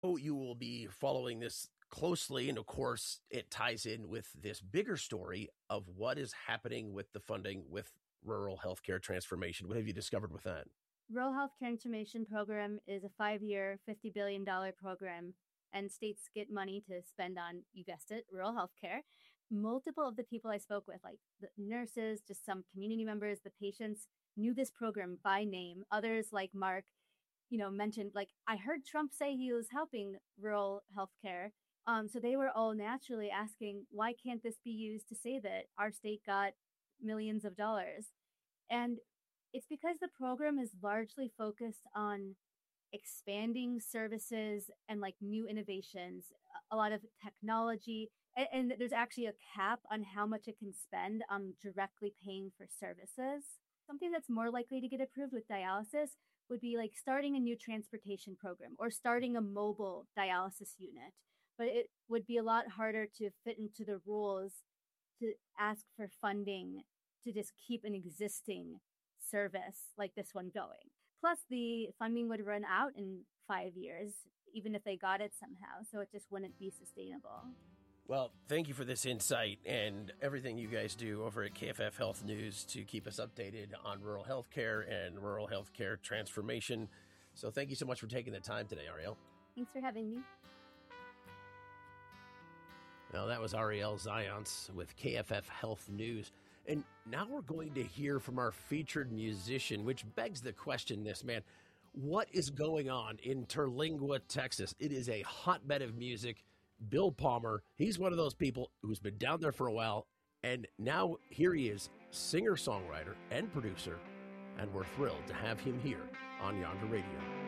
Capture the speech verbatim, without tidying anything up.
Oh, you will be following this closely, and of course, it ties in with this bigger story of what is happening with the funding with rural healthcare transformation. What have you discovered with that? Rural Health Transformation Program is a five-year, fifty billion dollars program, and states get money to spend on, you guessed it, rural healthcare. Multiple of the people I spoke with, like the nurses, just some community members, the patients, knew this program by name. Others, like Mark, you know, mentioned, like, I heard Trump say he was helping rural healthcare. Um, so they were all naturally asking, why can't this be used to say that our state got millions of dollars? And it's because the program is largely focused on expanding services and like new innovations, a lot of technology. And, and there's actually a cap on how much it can spend on directly paying for services. Something that's more likely to get approved with dialysis would be like starting a new transportation program or starting a mobile dialysis unit. But it would be a lot harder to fit into the rules to ask for funding to just keep an existing service like this one going. Plus, the funding would run out in five years, even if they got it somehow. So it just wouldn't be sustainable. Well, thank you for this insight and everything you guys do over at K F F Health News to keep us updated on rural healthcare and rural healthcare transformation. So thank you so much for taking the time today, Ariel. Thanks for having me. Well, that was Ariel Zions with K F F Health News. And now we're going to hear from our featured musician, which begs the question, this man, what is going on in Terlingua, Texas? It is a hotbed of music. Bill Palmer, he's one of those people who's been down there for a while, and now here he is, singer-songwriter and producer, and we're thrilled to have him here on Yonder Radio.